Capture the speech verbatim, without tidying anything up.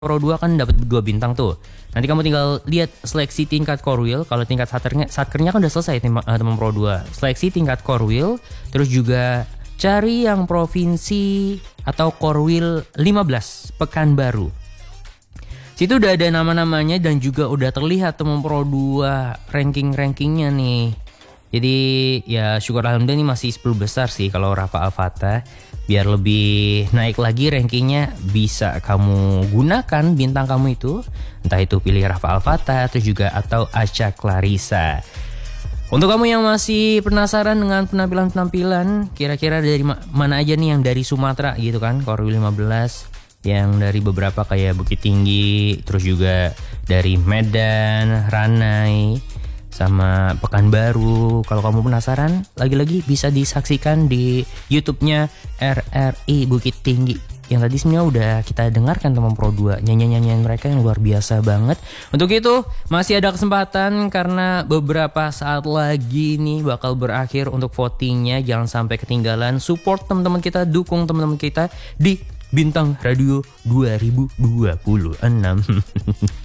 Pro dua kan dapat dua bintang tuh. Nanti kamu tinggal lihat seleksi tingkat core wheel. Kalau tingkat satkernya, satkernya kan udah selesai teman uh, Pro dua. Seleksi tingkat core wheel, terus juga cari yang provinsi atau core wheel lima belas Pekanbaru. Situ udah ada nama-namanya dan juga udah terlihat teman Pro dua ranking-rankingnya nih. Jadi ya syukur alhamdulillah ini masih sepuluh besar sih kalau Rafa Alfata. Biar lebih naik lagi rankingnya bisa kamu gunakan bintang kamu itu. Entah itu pilih Rafa Alfata atau juga atau Acha Clarissa. Untuk kamu yang masih penasaran dengan penampilan-penampilan, kira-kira dari ma- mana aja nih yang dari Sumatera gitu kan, Core Wheel lima belas, yang dari beberapa kayak Bukit Tinggi, terus juga dari Medan, Ranai, sama Pekanbaru. Kalau kamu penasaran, lagi-lagi bisa disaksikan di YouTube-nya R R I Bukit Tinggi. Yang tadi sebenarnya udah kita dengarkan teman Pro dua, nyanyian-nyanyian mereka yang luar biasa banget. Untuk itu masih ada kesempatan karena beberapa saat lagi nih bakal berakhir untuk votingnya. Jangan sampai ketinggalan, support teman-teman kita, dukung teman-teman kita di Bintang Radio dua ribu dua puluh enam.